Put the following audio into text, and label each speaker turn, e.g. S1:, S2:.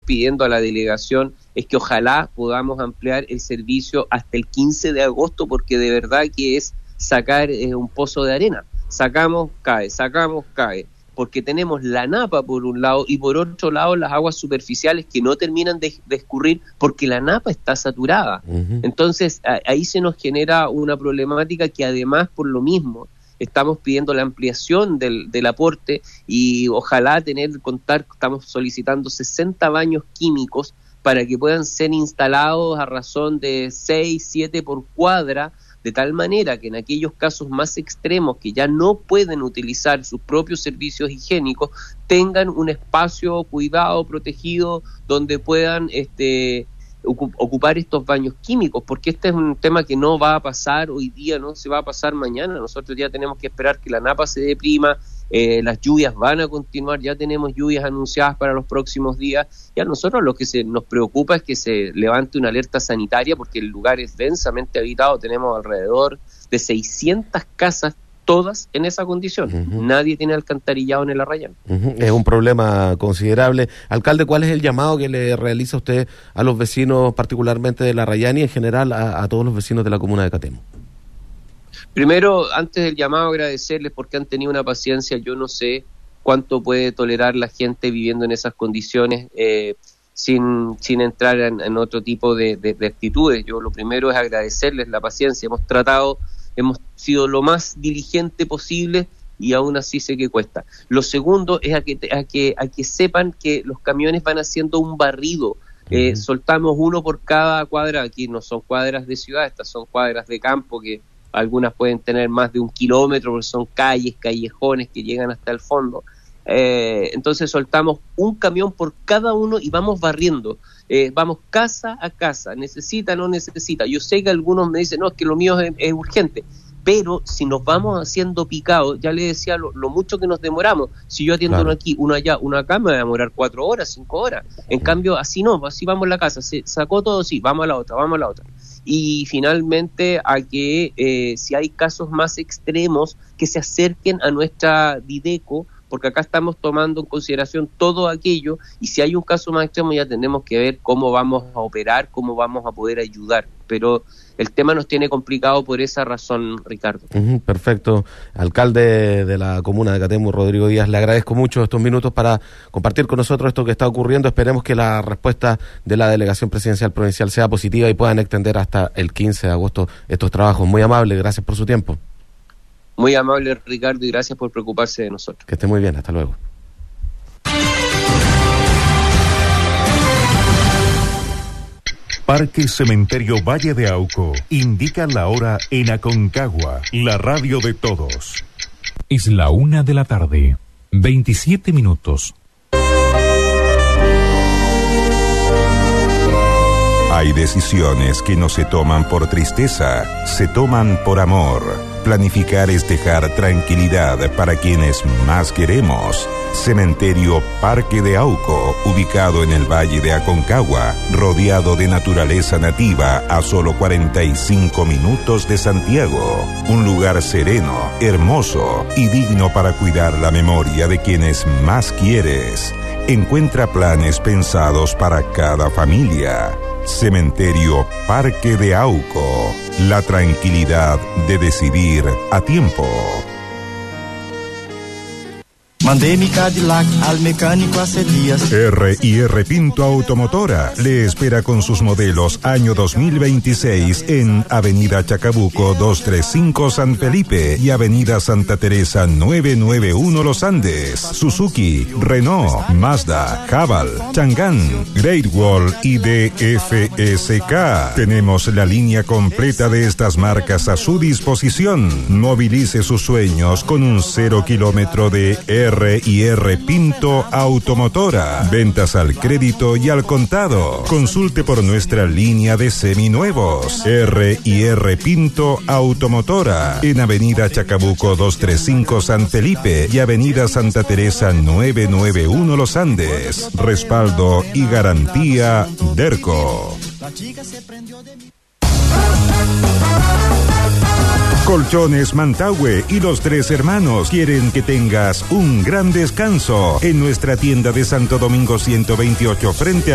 S1: pidiendo a la delegación es que ojalá podamos ampliar el servicio hasta el 15 de agosto, porque de verdad que es sacar un pozo de arena. Sacamos, cae, porque tenemos la napa por un lado y por otro lado las aguas superficiales que no terminan de escurrir porque la napa está saturada. Uh-huh. Entonces ahí se nos genera una problemática que además por lo mismo estamos pidiendo la ampliación del aporte y ojalá estamos solicitando 60 baños químicos para que puedan ser instalados a razón de 6, 7 por cuadra, de tal manera que en aquellos casos más extremos que ya no pueden utilizar sus propios servicios higiénicos, tengan un espacio cuidado, protegido, donde puedan ocupar estos baños químicos, porque este es un tema que no va a pasar hoy día, no se va a pasar mañana. Nosotros ya tenemos que esperar que la napa se deprima, las lluvias van a continuar, ya tenemos lluvias anunciadas para los próximos días, y a nosotros lo que nos preocupa es que se levante una alerta sanitaria, porque el lugar es densamente habitado, tenemos alrededor de 600 casas, todas en esa condición. Uh-huh. Nadie tiene alcantarillado en el Arrayán.
S2: Uh-huh. Es un problema considerable. Alcalde, ¿cuál es el llamado que le realiza usted a los vecinos, particularmente del Arrayán y en general a todos los vecinos de la comuna de Catemo?
S1: Primero, antes del llamado, agradecerles porque han tenido una paciencia. Yo no sé cuánto puede tolerar la gente viviendo en esas condiciones sin entrar en otro tipo de actitudes. Yo lo primero es agradecerles la paciencia. Hemos sido lo más diligente posible y aún así sé que cuesta. Lo segundo es a que sepan que los camiones van haciendo un barrido. Uh-huh. Soltamos uno por cada cuadra. Aquí no son cuadras de ciudad, estas son cuadras de campo que algunas pueden tener más de 1 kilómetro porque son callejones que llegan hasta el fondo. Entonces soltamos un camión por cada uno y vamos barriendo. Vamos casa a casa, necesita, no necesita. Yo sé que algunos me dicen, no, es que lo mío es urgente, pero si nos vamos haciendo picados, ya le decía lo mucho que nos demoramos. Si yo atiendo uno aquí, uno allá, uno acá, me va a demorar 4 horas, 5 horas. En cambio, así no, así vamos a la casa, se sacó todo, sí, vamos a la otra. Y finalmente a que si hay casos más extremos, que se acerquen a nuestra Dideco, porque acá estamos tomando en consideración todo aquello, y si hay un caso más extremo ya tenemos que ver cómo vamos a operar, cómo vamos a poder ayudar, pero el tema nos tiene complicado por esa razón, Ricardo. Uh-huh,
S2: perfecto. Alcalde de la comuna de Catemo, Rodrigo Díaz, le agradezco mucho estos minutos para compartir con nosotros esto que está ocurriendo. Esperemos que la respuesta de la Delegación Presidencial Provincial sea positiva y puedan extender hasta el 15 de agosto estos trabajos. Muy amable, gracias por su tiempo.
S1: Muy amable, Ricardo, y gracias por preocuparse de nosotros.
S2: Que esté muy bien, hasta luego.
S3: Parque Cementerio Valle de Auco indica la hora en Aconcagua, la radio de todos.
S4: Es la 1:00 p.m, 27 minutos.
S3: Hay decisiones que no se toman por tristeza, se toman por amor. Planificar es dejar tranquilidad para quienes más queremos. Cementerio Parque de Auco, ubicado en el Valle de Aconcagua, rodeado de naturaleza nativa a solo 45 minutos de Santiago. Un lugar sereno, hermoso y digno para cuidar la memoria de quienes más quieres. Encuentra planes pensados para cada familia. Cementerio Parque de Auco, la tranquilidad de decidir a tiempo.
S5: Mandé mi Cadillac al mecánico hace días.
S3: R&R Pinto Automotora le espera con sus modelos año 2026 en Avenida Chacabuco 235 San Felipe y Avenida Santa Teresa 991 Los Andes. Suzuki, Renault, Mazda, Haval, Chang'an, Great Wall y DFSK. Tenemos la línea completa de estas marcas a su disposición. Movilice sus sueños con un 0 kilómetro de R&R Pinto Automotora. Ventas al crédito y al contado. Consulte por nuestra línea de seminuevos. R&R Pinto Automotora. En Avenida Chacabuco 235 San Felipe y Avenida Santa Teresa 991 Los Andes. Respaldo y garantía Derco. Colchones Mantagüe y Los Tres Hermanos quieren que tengas un gran descanso en nuestra tienda de Santo Domingo 128 frente a